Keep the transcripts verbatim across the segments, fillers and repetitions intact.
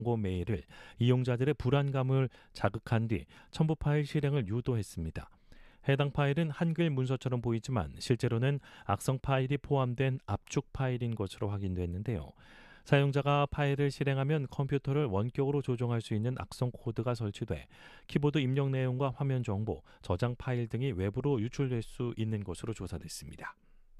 광고 메일을 이용자들의 불안감을 자극한 뒤 첨부 파일 실행을 유도했습니다. 해당 파일은 한글 문서처럼 보이지만 실제로는 악성 파일이 포함된 압축 파일인 것으로 확인됐는데요. 사용자가 파일을 실행하면 컴퓨터를 원격으로 조종할 수 있는 악성 코드가 설치돼 키보드 입력 내용과 화면 정보, 저장 파일 등이 외부로 유출될 수 있는 것으로 조사됐습니다.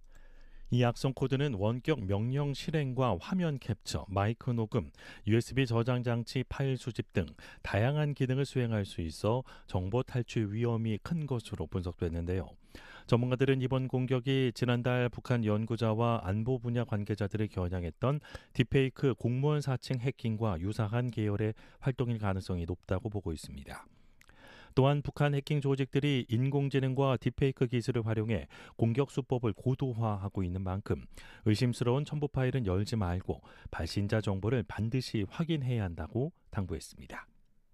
이 악성 코드는 원격 명령 실행과 화면 캡처, 마이크 녹음, 유에스비 저장 장치 파일 수집 등 다양한 기능을 수행할 수 있어 정보 탈취 위험이 큰 것으로 분석됐는데요. 전문가들은 이번 공격이 지난달 북한 연구자와 안보 분야 관계자들을 겨냥했던 딥페이크 공무원 사칭 해킹과 유사한 계열의 활동일 가능성이 높다고 보고 있습니다. 또한 북한 해킹 조직들이 인공지능과 딥페이크 기술을 활용해 공격 수법을 고도화하고 있는 만큼 의심스러운 첨부 파일은 열지 말고 발신자 정보를 반드시 확인해야 한다고 당부했습니다.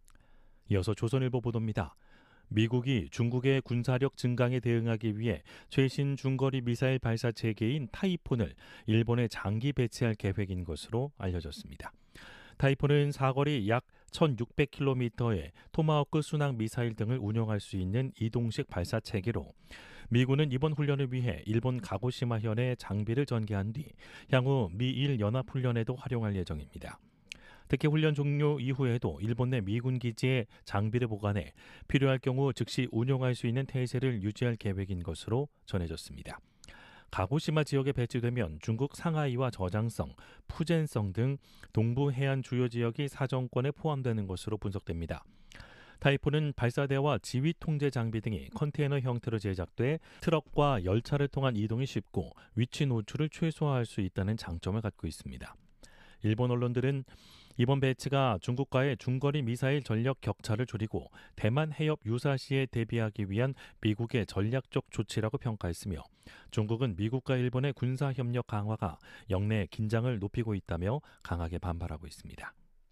이어서 조선일보 보도입니다. 미국이 중국의 군사력 증강에 대응하기 위해 최신 중거리 미사일 발사 체계인 타이폰을 일본에 장기 배치할 계획인 것으로 알려졌습니다. 타이폰은 사거리 약 천육백 킬로미터의 토마호크 순항 미사일 등을 운용할 수 있는 이동식 발사 체계로 미군은 이번 훈련을 위해 일본 가고시마현에 장비를 전개한 뒤 향후 미일 연합훈련에도 활용할 예정입니다. 특히 훈련 종료 이후에도 일본 내 미군 기지에 장비를 보관해 필요할 경우 즉시 운용할 수 있는 태세를 유지할 계획인 것으로 전해졌습니다. 가고시마 지역에 배치되면 중국 상하이와 저장성, 푸젠성 등 동부 해안 주요 지역이 사정권에 포함되는 것으로 분석됩니다. 타이푼은 발사대와 지휘 통제 장비 등이 컨테이너 형태로 제작돼 트럭과 열차를 통한 이동이 쉽고 위치 노출을 최소화할 수 있다는 장점을 갖고 있습니다. 일본 언론들은 이번 배치가 중국과의 중거리 미사일 전력 격차를 줄이고 대만 해협 유사시에 대비하기 위한 미국의 전략적 조치라고 평가했으며 중국은 미국과 일본의 군사협력 강화가 영내 긴장을 높이고 있다며 강하게 반발하고 있습니다.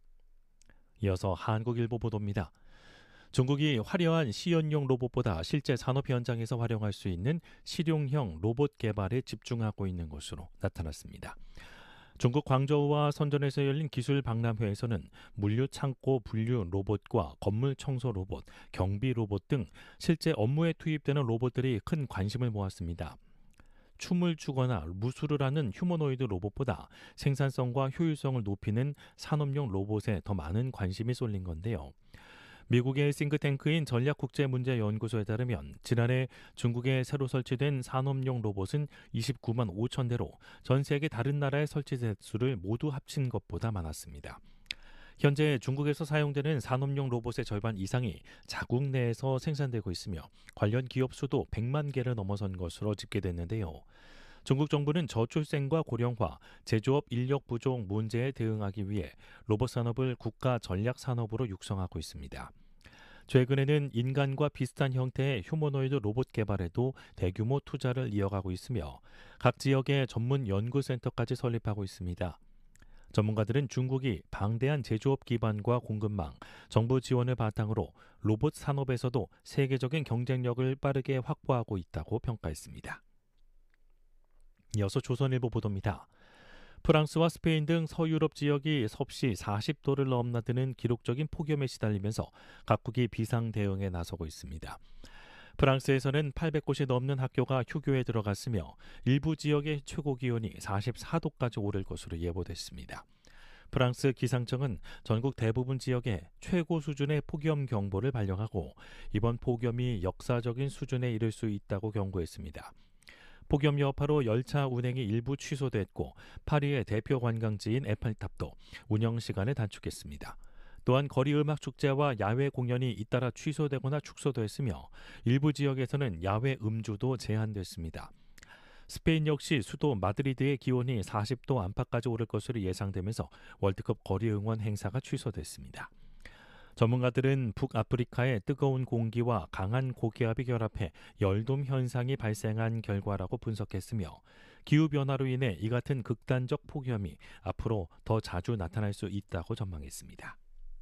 이어서 한국일보 보도입니다. 중국이 화려한 시연용 로봇보다 실제 산업 현장에서 활용할 수 있는 실용형 로봇 개발에 집중하고 있는 것으로 나타났습니다. 중국 광저우와 선전에서 열린 기술 박람회에서는 물류 창고 분류 로봇과 건물 청소 로봇, 경비 로봇 등 실제 업무에 투입되는 로봇들이 큰 관심을 모았습니다. 춤을 추거나 무술을 하는 휴머노이드 로봇보다 생산성과 효율성을 높이는 산업용 로봇에 더 많은 관심이 쏠린 건데요. 미국의 싱크탱크인 전략국제문제연구소에 따르면 지난해 중국에 새로 설치된 산업용 로봇은 이십구만 오천 대로 전 세계 다른 나라의 설치 대수를 모두 합친 것보다 많았습니다. 현재 중국에서 사용되는 산업용 로봇의 절반 이상이 자국 내에서 생산되고 있으며 관련 기업 수도 백만 개를 넘어선 것으로 집계됐는데요. 중국 정부는 저출생과 고령화, 제조업 인력 부족 문제에 대응하기 위해 로봇 산업을 국가 전략 산업으로 육성하고 있습니다. 최근에는 인간과 비슷한 형태의 휴머노이드 로봇 개발에도 대규모 투자를 이어가고 있으며 각 지역에 전문 연구센터까지 설립하고 있습니다. 전문가들은 중국이 방대한 제조업 기반과 공급망, 정부 지원을 바탕으로 로봇 산업에서도 세계적인 경쟁력을 빠르게 확보하고 있다고 평가했습니다. 이어서 조선일보 보도입니다. 프랑스와 스페인 등 서유럽 지역이 섭씨 사십 도를 넘나드는 기록적인 폭염에 시달리면서 각국이 비상 대응에 나서고 있습니다. 프랑스에서는 팔백 곳이 넘는 학교가 휴교에 들어갔으며 일부 지역의 최고 기온이 사십사 도까지 오를 것으로 예보됐습니다. 프랑스 기상청은 전국 대부분 지역에 최고 수준의 폭염 경보를 발령하고 이번 폭염이 역사적인 수준에 이를 수 있다고 경고했습니다. 폭염 여파로 열차 운행이 일부 취소됐고 파리의 대표 관광지인 에펠탑도 운영 시간을 단축했습니다. 또한 거리 음악 축제와 야외 공연이 잇따라 취소되거나 축소됐으며 일부 지역에서는 야외 음주도 제한됐습니다. 스페인 역시 수도 마드리드의 기온이 사십 도 안팎까지 오를 것으로 예상되면서 월드컵 거리 응원 행사가 취소됐습니다. 전문가들은 북아프리카의 뜨거운 공기와 강한 고기압이 결합해 열돔 현상이 발생한 결과라고 분석했으며 기후변화로 인해 이 같은 극단적 폭염이 앞으로 더 자주 나타날 수 있다고 전망했습니다.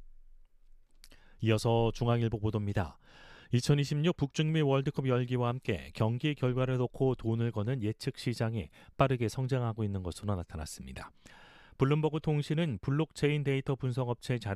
이어서 중앙일보 보도입니다. 이천이십육 북중미 월드컵 열기와 함께 경기 결과를 놓고 돈을 거는 예측 시장이 빠르게 성장하고 있는 것으로 나타났습니다. 블룸버그 통신은 블록체인 데이터 분석 업체